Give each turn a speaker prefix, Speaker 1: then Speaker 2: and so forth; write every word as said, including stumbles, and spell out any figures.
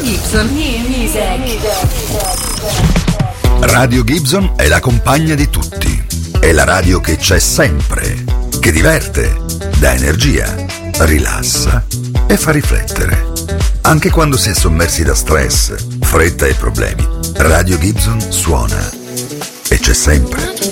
Speaker 1: Gibson. New Music.
Speaker 2: Radio Gibson è la compagna di tutti. È la radio che c'è sempre, che diverte, dà energia, rilassa e fa riflettere. Anche quando si è sommersi da stress, fretta e problemi, Radio Gibson suona e c'è sempre.